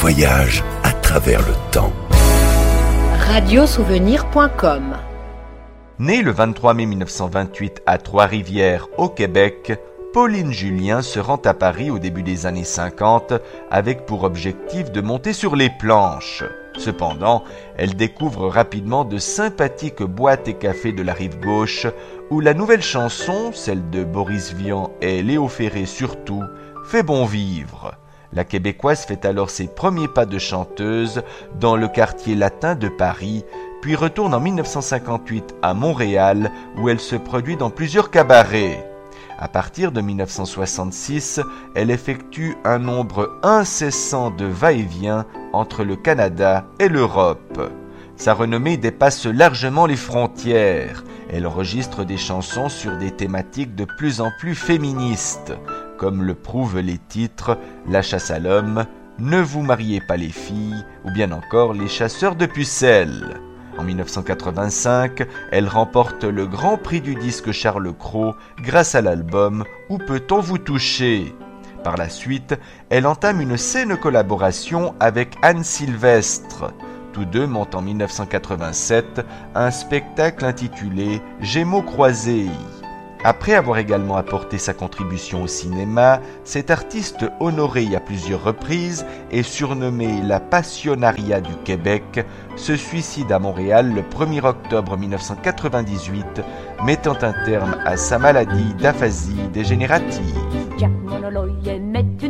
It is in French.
voyage à travers le temps. Radiosouvenir.com. Née le 23 mai 1928 à Trois-Rivières, au Québec, Pauline Julien se rend à Paris au début des années 50 avec pour objectif de monter sur les planches. Cependant, elle découvre rapidement de sympathiques boîtes et cafés de la rive gauche où la nouvelle chanson, celle de Boris Vian et Léo Ferré surtout, fait bon vivre. La Québécoise fait alors ses premiers pas de chanteuse dans le quartier latin de Paris, puis retourne en 1958 à Montréal où elle se produit dans plusieurs cabarets. À partir de 1966, elle effectue un nombre incessant de va-et-vient entre le Canada et l'Europe. Sa renommée dépasse largement les frontières. Elle enregistre des chansons sur des thématiques de plus en plus féministes, comme le prouvent les titres « La chasse à l'homme »,« Ne vous mariez pas les filles » ou bien encore « Les chasseurs de pucelles ». En 1985, elle remporte le Grand Prix du disque Charles Cros grâce à l'album « Où peut-on vous toucher ?» Par la suite, elle entame une saine collaboration avec Anne Sylvestre. Tous deux montent en 1987 un spectacle intitulé « Gémeaux croisés ». Après avoir également apporté sa contribution au cinéma, cette artiste honorée à plusieurs reprises et surnommée la Passionnariat du Québec se suicide à Montréal le 1er octobre 1998, mettant un terme à sa maladie d'aphasie dégénérative.